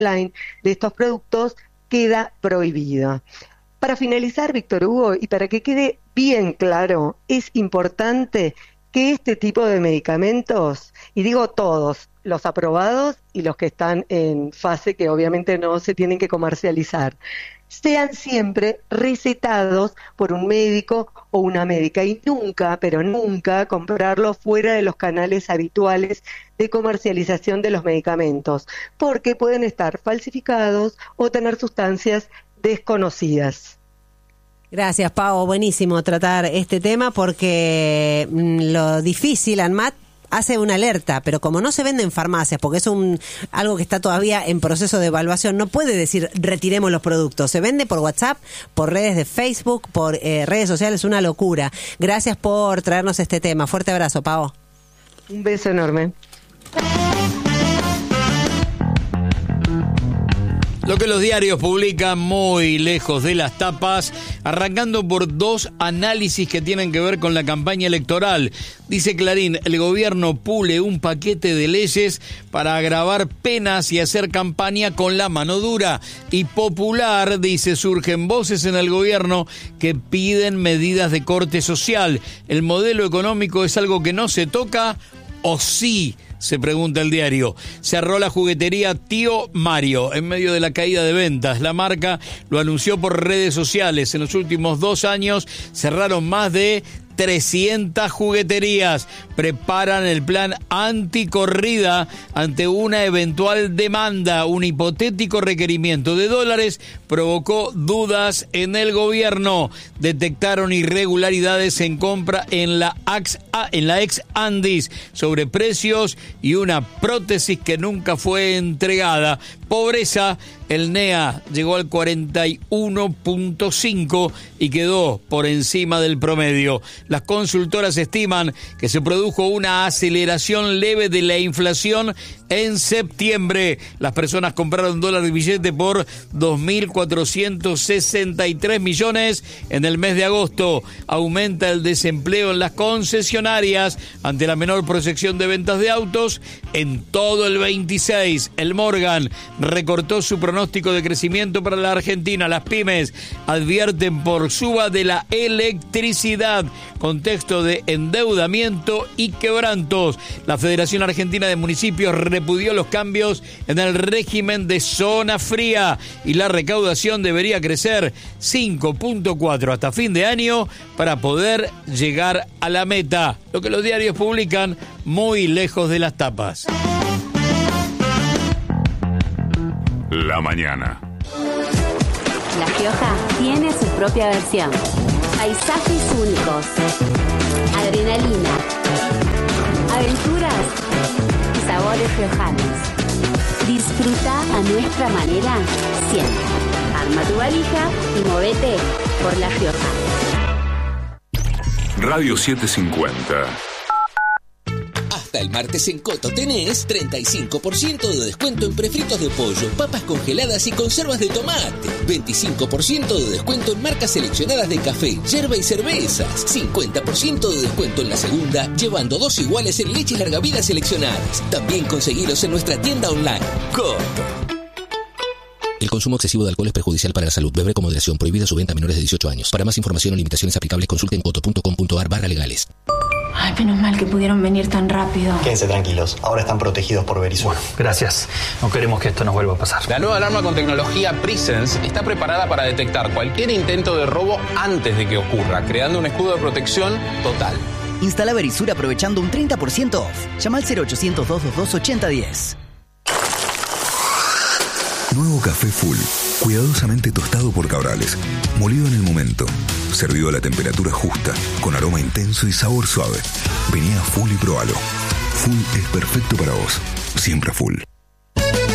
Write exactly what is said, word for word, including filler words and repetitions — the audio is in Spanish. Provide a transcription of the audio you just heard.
offline de estos productos queda prohibida. Para finalizar, Víctor Hugo, y para que quede bien claro, es importante que este tipo de medicamentos, y digo todos, los aprobados y los que están en fase que obviamente no se tienen que comercializar, sean siempre recetados por un médico o una médica y nunca, pero nunca comprarlos fuera de los canales habituales de comercialización de los medicamentos, porque pueden estar falsificados o tener sustancias desconocidas. Gracias, Pau. Buenísimo tratar este tema porque lo difícil, ANMAT hace una alerta, pero como no se vende en farmacias, porque es un algo que está todavía en proceso de evaluación, no puede decir retiremos los productos. Se vende por WhatsApp, por redes de Facebook, por eh, redes sociales, una locura. Gracias por traernos este tema. Fuerte abrazo, Pau. Un beso enorme. Lo que los diarios publican muy lejos de las tapas, arrancando por dos análisis que tienen que ver con la campaña electoral. Dice Clarín, el gobierno pule un paquete de leyes para agravar penas y hacer campaña con la mano dura. Y Popular dice, surgen voces en el gobierno que piden medidas de corte social. ¿El modelo económico es algo que no se toca o sí? Se pregunta el diario. Cerró la juguetería Tío Mario en medio de la caída de ventas. La marca lo anunció por redes sociales. En los últimos dos años cerraron más de trescientas jugueterías. Preparan el plan anticorrida ante una eventual demanda. Un hipotético requerimiento de dólares provocó dudas en el gobierno. Detectaron irregularidades en compra en la, ex, en la ex Andis sobre precios y una prótesis que nunca fue entregada. Pobreza, el N E A llegó al cuarenta y uno punto cinco y quedó por encima del promedio. Las consultoras estiman que se produjo una aceleración leve de la inflación en septiembre. Las personas compraron dólares y billete por dos mil cuatrocientos sesenta y tres millones en el mes de agosto. Aumenta el desempleo en las concesionarias ante la menor proyección de ventas de autos en todo el veintiséis. El Morgan recortó su pronóstico de crecimiento para la Argentina. Las pymes advierten por suba de la electricidad, contexto de endeudamiento y quebrantos. La Federación Argentina de Municipios repudió los cambios en el régimen de zona fría y la recaudación debería crecer cinco punto cuatro hasta fin de año para poder llegar a la meta. Lo que los diarios publican muy lejos de las tapas. La mañana. La Rioja tiene su propia versión. Paisajes únicos. Adrenalina. Aventuras y sabores riojanos. Disfruta a nuestra manera siempre. Arma tu valija y movete por La Rioja. Radio setecientos cincuenta. Hasta el martes en Coto tenés treinta y cinco por ciento de descuento en prefritos de pollo, papas congeladas y conservas de tomate. veinticinco por ciento de descuento en marcas seleccionadas de café, yerba y cervezas. cincuenta por ciento de descuento en la segunda, llevando dos iguales en leches larga vida seleccionadas. También conseguilos en nuestra tienda online. Coto. El consumo excesivo de alcohol es perjudicial para la salud. Beber con moderación. Prohibida su venta a menores de dieciocho años. Para más información o limitaciones aplicables, consulte en coto punto com punto a r barra legales. Ay, menos mal que pudieron venir tan rápido. Quédense tranquilos, ahora están protegidos por Verisur. Bueno, gracias. No queremos que esto nos vuelva a pasar. La nueva alarma con tecnología Presence está preparada para detectar cualquier intento de robo antes de que ocurra, creando un escudo de protección total. Instala Verisur aprovechando un treinta por ciento off. Llama al cero ochocientos, doscientos veintidós, ochenta diez. Nuevo café Full, cuidadosamente tostado por Cabrales, molido en el momento, servido a la temperatura justa, con aroma intenso y sabor suave. Vení a Full y probalo. Full es perfecto para vos, siempre Full.